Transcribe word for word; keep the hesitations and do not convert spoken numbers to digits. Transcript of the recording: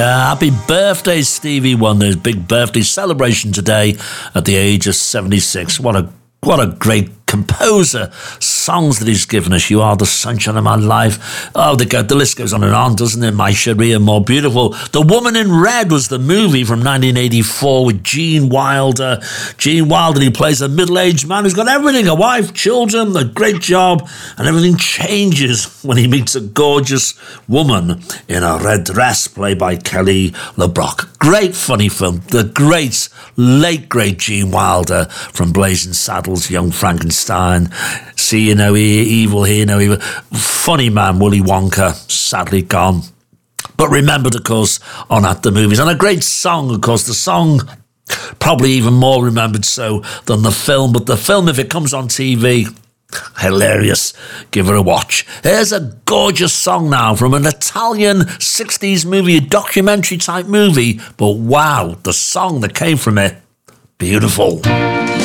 Uh, happy birthday, Stevie Wonder. Big birthday celebration today at the age of seventy-six. What a what a great composer. Songs that he's given us. You are the sunshine of my life. Oh, the, the list goes on and on, doesn't it? My Sharia, More Beautiful. The Woman in Red was the movie from nineteen eighty-four with Gene Wilder. Gene Wilder, he plays a middle-aged man who's got everything, a wife, children, a great job, and everything changes when he meets a gorgeous woman in a red dress played by Kelly LeBrock. Great funny film. The great, late, great Gene Wilder from Blazing Saddles, Young Frankenstein, See You No Evil, Hear No Evil. Funny man, Willy Wonka, sadly gone. But remembered, of course, on At the Movies. And a great song, of course. The song, probably even more remembered so than the film. But the film, if it comes on T V, hilarious. Give her a watch. Here's a gorgeous song now from an Italian sixties movie, a documentary type movie. But wow, the song that came from it, beautiful.